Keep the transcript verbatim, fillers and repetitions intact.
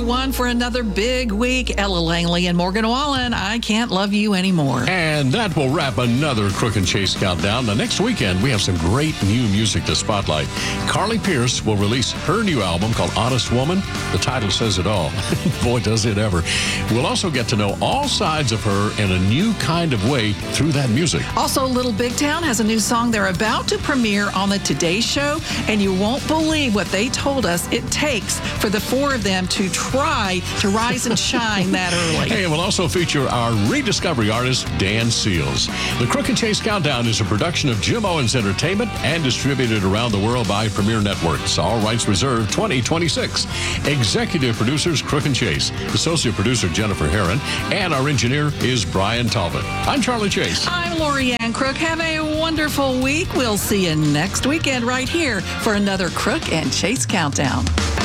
one for another big week. Ella Langley and Morgan Wallen, I Can't Love You Anymore. And that will wrap another Crook and Chase Countdown. The next weekend, we have some great new music to spotlight. Carly Pearce will release her new album called Honest Woman. The title says it all. Boy, does it ever. We'll also get to know all sides of her in a new kind of way through that music. Also, Little Big Town has a new song they're about to premiere on the Today Show, and you won't believe what they told us it takes for the four of them to try to rise and shine that early. Hey, we'll also feature our rediscovery artist, Dan Seals. The Crook and Chase Countdown is a production of Jim Owens Entertainment and distributed around the world by Premier Networks. All rights reserved twenty twenty-six. Executive producers Crook and Chase. Associate producer Jennifer Herron. And our engineer is Brian Talbot. I'm Charlie Chase. I'm Lori Ann Crook. Have a wonderful week. We'll see you next weekend right here for another Crook and Chase Countdown.